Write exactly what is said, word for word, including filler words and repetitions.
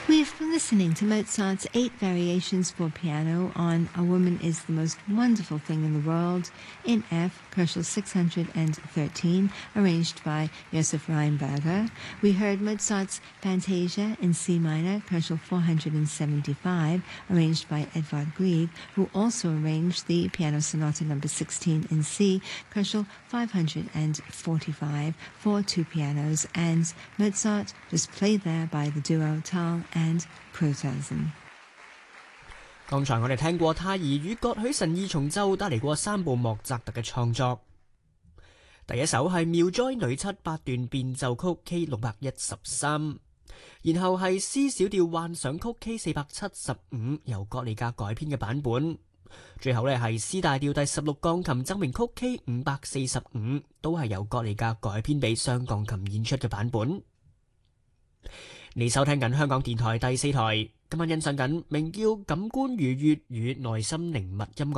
We've been listening to Mozart's eight variations for piano on A Woman is the Most Wonderful Thing in the World in F, Kochel six hundred thirteen, arranged by Josef Rheinberger. We heard Mozart's Fantasia in C minor, Kochel four hundred seventy-five, arranged by Edvard Grieg, who also arranged the Piano Sonata number sixteen in C, Kochel five hundred forty-five, for two pianos, and Mozart was played there by the duo Tal and Protesen。 剛才我哋聽過泰兒與葛許慎二重奏帶嚟過三部莫扎特嘅創作。第一首係妙哉女七八段變奏曲 K 六百一十三，然後係 C 小調幻想曲 K 四百七十五，由葛利格改編嘅版本。最後呢係 C 大調第十六鋼琴奏鳴曲 K 五百四十五，都係由葛利格改編俾雙鋼琴演出嘅版本。你收聽緊香港電台第四台，今晚欣賞緊名叫《感官愉悅與內心靈物》音樂